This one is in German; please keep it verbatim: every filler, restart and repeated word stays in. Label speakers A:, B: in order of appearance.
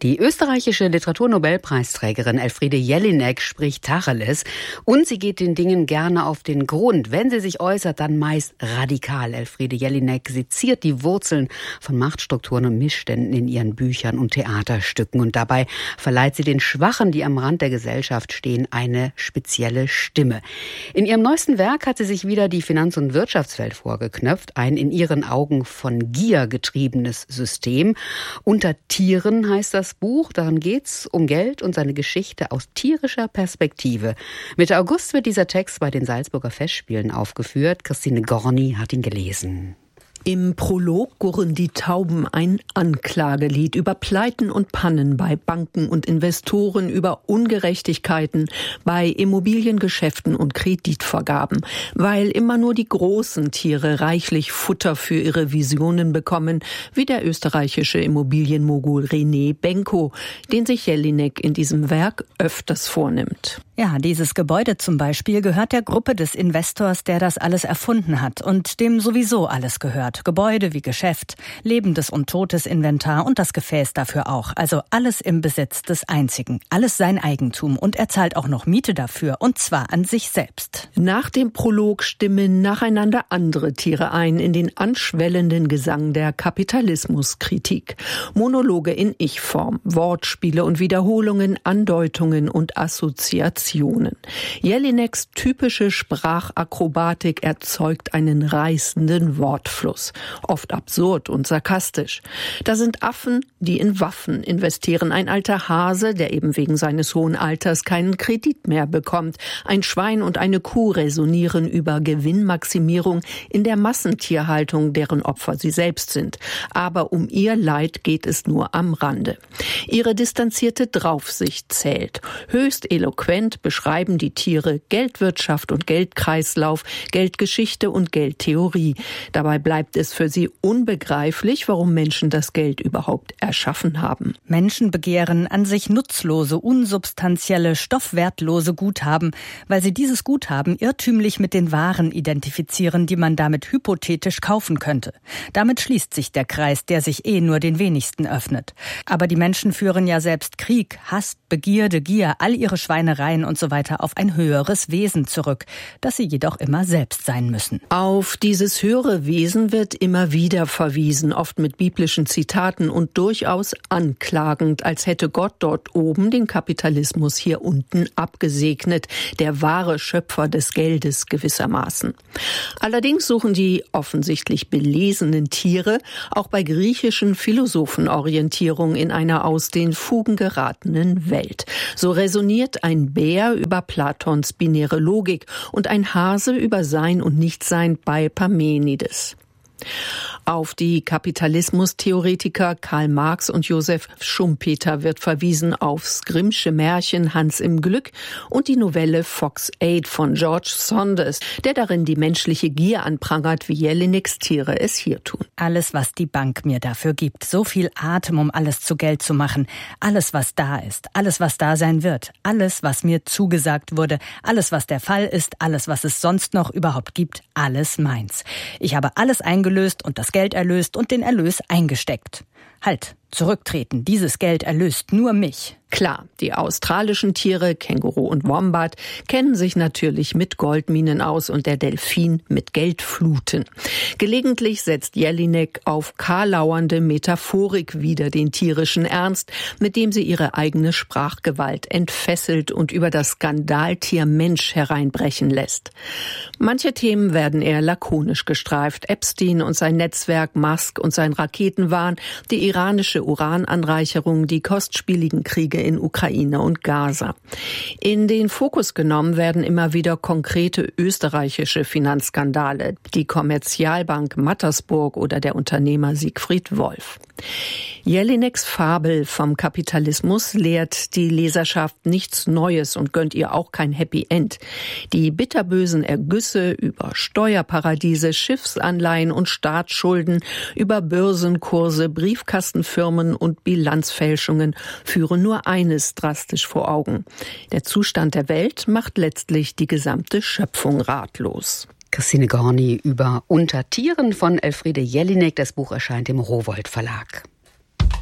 A: Die österreichische Literaturnobelpreisträgerin Elfriede Jelinek spricht Tacheles und sie geht den Dingen gerne auf den Grund. Wenn sie sich äußert, dann meist radikal. Elfriede Jelinek seziert die Wurzeln von Machtstrukturen und Missständen in ihren Büchern und Theaterstücken. Und dabei verleiht sie den Schwachen, die am Rand der Gesellschaft stehen, eine spezielle Stimme. In ihrem neuesten Werk hat sie sich wieder die Finanz- und Wirtschaftswelt vorgeknöpft. Ein in ihren Augen von Gier getriebenes System. Unter Tieren heißt das Buch. Darin geht's um Geld und seine Geschichte aus tierischer Perspektive. Mitte August wird dieser Text bei den Salzburger Festspielen aufgeführt. Christine Gorni hat ihn gelesen.
B: Im Prolog gurren die Tauben ein Anklagelied über Pleiten und Pannen bei Banken und Investoren, über Ungerechtigkeiten bei Immobiliengeschäften und Kreditvergaben, weil immer nur die großen Tiere reichlich Futter für ihre Visionen bekommen, wie der österreichische Immobilienmogul René Benko, den sich Jelinek in diesem Werk öfters vornimmt.
C: Ja, dieses Gebäude zum Beispiel gehört der Gruppe des Investors, der das alles erfunden hat und dem sowieso alles gehört. Gebäude wie Geschäft, lebendes und totes Inventar und das Gefäß dafür auch. Also alles im Besitz des Einzigen. Alles sein Eigentum. Und er zahlt auch noch Miete dafür, und zwar an sich selbst.
B: Nach dem Prolog stimmen nacheinander andere Tiere ein in den anschwellenden Gesang der Kapitalismuskritik. Monologe in Ich-Form, Wortspiele und Wiederholungen, Andeutungen und Assoziationen. Jelineks typische Sprachakrobatik erzeugt einen reißenden Wortfluss. Oft absurd und sarkastisch. Da sind Affen, die in Waffen investieren. Ein alter Hase, der eben wegen seines hohen Alters keinen Kredit mehr bekommt. Ein Schwein und eine Kuh resonieren über Gewinnmaximierung in der Massentierhaltung, deren Opfer sie selbst sind. Aber um ihr Leid geht es nur am Rande. Ihre distanzierte Draufsicht zählt. Höchst eloquent beschreiben die Tiere Geldwirtschaft und Geldkreislauf, Geldgeschichte und Geldtheorie. Dabei bleibt es für sie unbegreiflich, warum Menschen das Geld überhaupt erschaffen haben.
C: Menschen begehren an sich nutzlose, unsubstanzielle, stoffwertlose Guthaben, weil sie dieses Guthaben irrtümlich mit den Waren identifizieren, die man damit hypothetisch kaufen könnte. Damit schließt sich der Kreis, der sich eh nur den wenigsten öffnet. Aber die Menschen führen ja selbst Krieg, Hass, Begierde, Gier, all ihre Schweinereien und so weiter auf ein höheres Wesen zurück, das sie jedoch immer selbst sein müssen.
B: Auf dieses höhere Wesen wird immer wieder verwiesen, oft mit biblischen Zitaten und durchaus anklagend, als hätte Gott dort oben den Kapitalismus hier unten abgesegnet, der wahre Schöpfer des Geldes gewissermaßen. Allerdings suchen die offensichtlich belesenen Tiere auch bei griechischen Philosophen Orientierung in einer aus den Fugen geratenen Welt. So resoniert ein Bär über Platons binäre Logik und ein Hase über Sein und Nichtsein bei Parmenides. Auf die Kapitalismustheoretiker Karl Marx und Josef Schumpeter wird verwiesen, aufs Grimmsche Märchen Hans im Glück und die Novelle Fox Eight von George Saunders, der darin die menschliche Gier anprangert, wie Jelineks Tiere es hier tun.
C: Alles, was die Bank mir dafür gibt, so viel Atem, um alles zu Geld zu machen, alles, was da ist, alles, was da sein wird, alles, was mir zugesagt wurde, alles, was der Fall ist, alles, was es sonst noch überhaupt gibt, alles meins. Ich habe alles eingelöst und das Geld erlöst und den Erlös eingesteckt. Halt, zurücktreten, dieses Geld erlöst nur mich.
B: Klar, die australischen Tiere, Känguru und Wombat, kennen sich natürlich mit Goldminen aus und der Delfin mit Geldfluten. Gelegentlich setzt Jelinek auf karlauernde Metaphorik wider den tierischen Ernst, mit dem sie ihre eigene Sprachgewalt entfesselt und über das Skandaltier Mensch hereinbrechen lässt. Manche Themen werden eher lakonisch gestreift. Epstein und sein Netzwerk, Musk und sein Raketenwahn, die iranische Urananreicherung, die kostspieligen Kriege in Ukraine und Gaza. In den Fokus genommen werden immer wieder konkrete österreichische Finanzskandale, die Kommerzialbank Mattersburg oder der Unternehmer Siegfried Wolf. Jelineks Fabel vom Kapitalismus lehrt die Leserschaft nichts Neues und gönnt ihr auch kein Happy End. Die bitterbösen Ergüsse über Steuerparadiese, Schiffsanleihen und Staatsschulden, über Börsenkurse, Briefkastenfirmen und Bilanzfälschungen führen nur eines drastisch vor Augen. Der Zustand der Welt macht letztlich die gesamte Schöpfung ratlos.
A: Christine Gorni über Unter Tieren von Elfriede Jelinek. Das Buch erscheint im Rowohlt Verlag.